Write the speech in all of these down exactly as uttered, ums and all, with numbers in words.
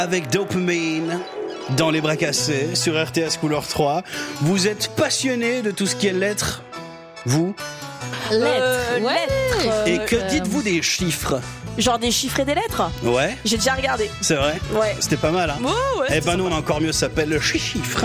Avec Dopamine dans les bras cassés sur R T S Couleur trois. Vous êtes passionné de tout ce qui est lettres, vous? Lettres, Euh, ouais. lettres. Et que euh, dites-vous des chiffres? Genre des chiffres et des lettres. Ouais, J'ai déjà regardé. c'est vrai? Ouais. C'était pas mal, hein? Oh, ouais, Eh c'est ben nous, on sympa. a encore mieux, ça s'appelle le chiffre.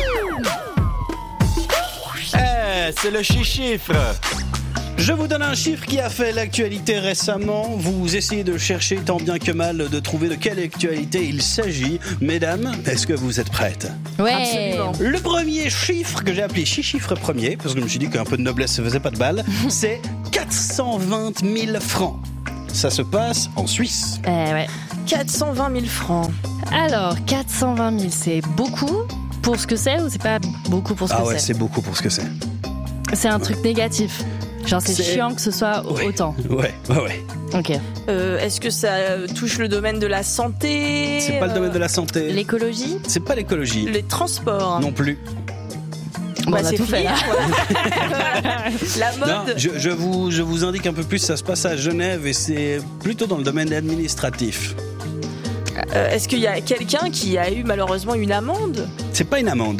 Eh, c'est le chiffre. Je vous donne un chiffre qui a fait l'actualité récemment. Vous essayez de chercher tant bien que mal de trouver de quelle actualité il s'agit. Mesdames, est-ce que vous êtes prêtes? Ouais. Absolument. Le premier chiffre que j'ai appelé chiffre premier, parce que je me suis dit qu'un peu de noblesse se faisait pas de balle, c'est quatre cent vingt mille francs. Ça se passe en Suisse. Eh ouais. quatre cent vingt mille francs. Alors, quatre cent vingt mille, c'est beaucoup pour ce que c'est ou c'est pas beaucoup pour ce Ah que ouais, c'est? c'est beaucoup pour ce que c'est. C'est un truc négatif. Genre, c'est, C'est- chiant que ce soit Ouais. autant. Ouais, ouais, ouais. Ok. Euh, est-ce que ça euh, touche le domaine de la santé? C'est pas le domaine de la santé. L'écologie? C'est pas l'écologie. Les transports. Non plus. Bon, Bah, on a c'est tout fait fini, là. ouais. La Non, mode. je, je vous, je vous indique un peu plus, ça se passe à Genève et c'est plutôt dans le domaine administratif. Euh, est-ce qu'il y a quelqu'un qui a eu malheureusement une amende? C'est pas une amende.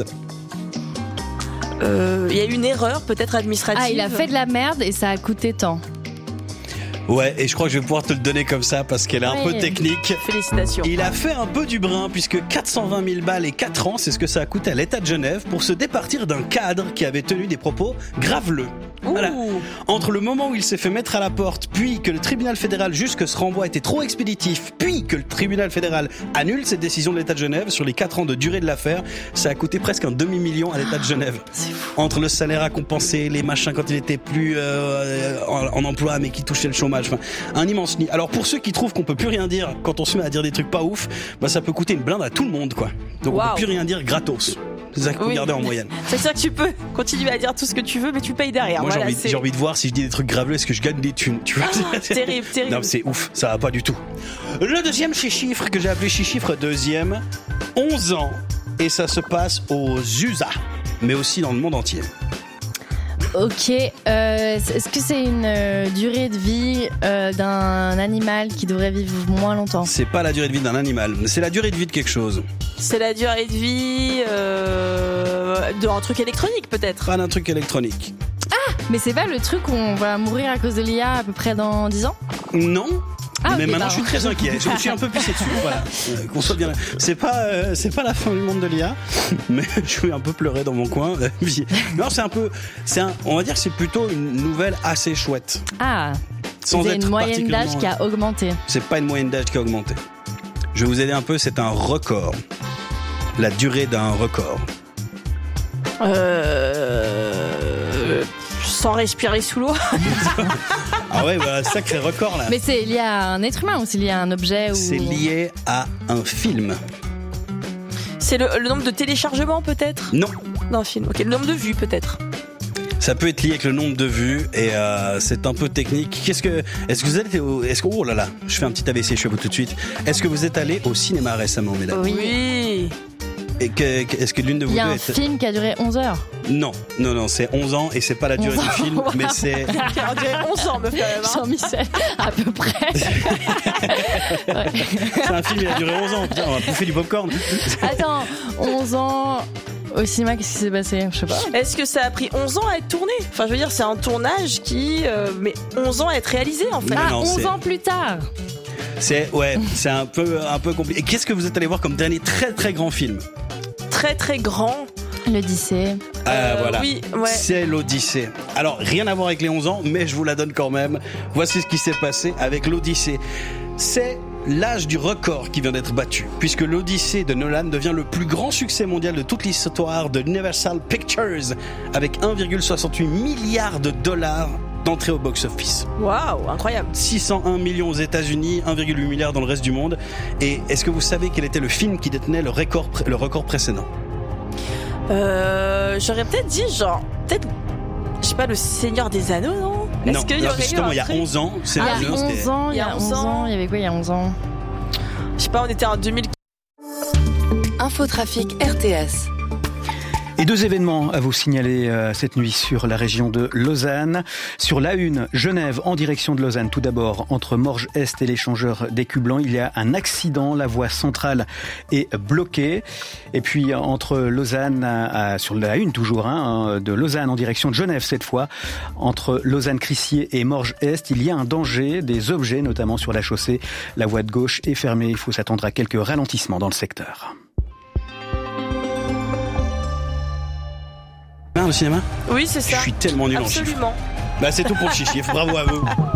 Euh, Il y a eu une erreur peut-être administrative. Ah, il a fait de la merde et ça a coûté tant. Ouais, et je crois que je vais pouvoir te le donner comme ça parce qu'elle est un Ouais. peu technique. Félicitations. Il a fait un peu du brin puisque quatre cent vingt mille balles et quatre ans, c'est ce que ça a coûté à l'État de Genève pour se départir d'un cadre qui avait tenu des propos graveleux. Voilà. Ouh. Entre le moment où il s'est fait mettre à la porte, puis que le tribunal fédéral juge que ce renvoi était trop expéditif, puis que le tribunal fédéral annule cette décision de l'État de Genève sur les quatre ans de durée de l'affaire, ça a coûté presque un demi-million à l'État de Genève. C'est fou. Entre le salaire à compenser, les machins quand il était plus euh, en, en emploi mais qui touchait le chômage, enfin, un immense nid. Alors pour ceux qui trouvent qu'on peut plus rien dire quand on se met à dire des trucs pas ouf, bah ça peut coûter une blinde à tout le monde quoi. Donc on Waouh. peut plus rien dire gratos. C'est ça qu'il faut Oui. garder en moyenne. C'est ça que tu peux continuer à dire tout ce que tu veux, mais tu payes derrière. Moi j'ai Voilà, envie, c'est- j'ai envie de voir si je dis des trucs graveleux, est-ce que je gagne des thunes, tu vois. Terrible, terrible. Non, mais c'est ouf, ça va pas du tout. Le deuxième chiffre que j'ai appelé chiffre deuxième, onze ans, et ça se passe aux U S A, mais aussi dans le monde entier. Ok. Euh, est-ce que c'est une euh, durée de vie euh, d'un animal qui devrait vivre moins longtemps? C'est pas la durée de vie d'un animal, mais c'est la durée de vie de quelque chose. C'est la durée de vie euh, d'un truc électronique peut-être. Pas d'un truc électronique. Mais c'est pas le truc où on va mourir à cause de l'I A à peu près dans dix ans? Non. Ah, mais ok, maintenant, je suis pardon. très inquiet. Je me suis un peu pissé dessus. Voilà. Euh, qu'on soit bien. C'est pas, euh, c'est pas la fin du monde de l'I A, mais je suis un peu pleuré dans mon coin. Non, c'est un peu, c'est un, on va dire que c'est plutôt une nouvelle assez chouette. Ah, Sans c'est être une moyenne d'âge particulièrement- qui a augmenté. C'est pas une moyenne d'âge qui a augmenté. Je vais vous aider un peu. C'est un record. La durée d'un record. Euh, sans respirer sous l'eau. Ah ouais, voilà, sacré record là. Mais c'est lié à un être humain ou c'est lié à un objet ou... C'est lié à un film. C'est le, le nombre de téléchargements peut-être Non. d'un film. Ok, le nombre de vues peut-être. Ça peut être lié avec le nombre de vues et euh, c'est un peu technique. Qu'est-ce que, est-ce que vous êtes, au, est-ce que, oh là là, je fais un petit A V C, je fais tout de suite. Est-ce que vous êtes allé au cinéma récemment, mesdames? Oui. Et que, que- est-ce que l'une de vous Il y a deux un est... film qui a duré onze heures. Non, non, non, c'est onze ans et c'est pas la durée onze du ans, film, wow. mais c'est, On dirait onze ans meuf quand même. hein. Jean-Michel, à peu près. Ouais. c'est un film qui a duré onze ans. Putain, on va bouffer du popcorn. Attends, onze ans au cinéma, qu'est-ce qui s'est passé? Je sais pas. Est-ce que ça a pris onze ans à être tourné? Enfin, je veux dire, c'est un tournage qui euh, met onze ans à être réalisé en fait. Mais Ah, non, onze c'est- ans plus tard. C'est, ouais, c'est un peu, un peu compliqué. Et qu'est-ce que vous êtes allé voir comme dernier très très grand film? Très très grand. L'Odyssée. Ah, Euh, voilà. Oui, ouais. C'est l'Odyssée. Alors, rien à voir avec les onze ans, mais je vous la donne quand même. Voici ce qui s'est passé avec l'Odyssée. C'est l'âge du record qui vient d'être battu, puisque l'Odyssée de Nolan devient le plus grand succès mondial de toute l'histoire de Universal Pictures, avec un virgule soixante-huit milliard de dollars d'entrée au box-office. Waouh, incroyable. six cent un millions aux États-Unis, un virgule huit milliard dans le reste du monde. Et est-ce que vous savez quel était le film qui détenait le record, pré- le record précédent? Euh, j'aurais peut-être dit genre, peut-être, je sais pas, le Seigneur des Anneaux, non? Non, Est-ce qu'il y alors aurait eu justement, un il y a truc onze ans, c'est Il y un a film, c'était- onze ans, il y a onze ans. Il y avait quoi il y a onze ans? Je sais pas, on était en deux mille. Infotrafic R T S. Et deux événements à vous signaler euh, cette nuit sur la région de Lausanne. Sur l'A un, Genève en direction de Lausanne. Tout d'abord, entre Morges-Est et l'échangeur d'Écu Blanc, il y a un accident. La voie centrale est bloquée. Et puis, entre Lausanne, à, à, sur l'A un toujours, hein, de Lausanne en direction de Genève cette fois, entre Lausanne-Crissier et Morges-Est, il y a un danger. Des objets, notamment sur la chaussée. La voie de gauche est fermée. Il faut s'attendre à quelques ralentissements dans le secteur. Au cinéma ? Oui, c'est ça. Je suis tellement nul Absolument. en chiffres. Bah, c'est tout pour le chichi. Bravo à vous.